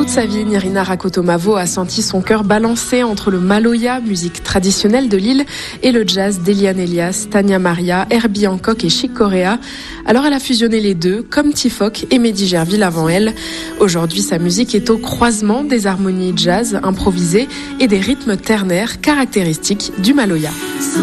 Toute sa vie, Nirina Rakotomavo a senti son cœur balancer entre le maloya, musique traditionnelle de l'île, et le jazz d'Eliane Elias, Tania Maria, Herbie Hancock et Chick Corea. Alors elle a fusionné les deux, comme Tifoc et Mehdi Gerville avant elle. Aujourd'hui, sa musique est au croisement des harmonies jazz improvisées et des rythmes ternaires caractéristiques du maloya.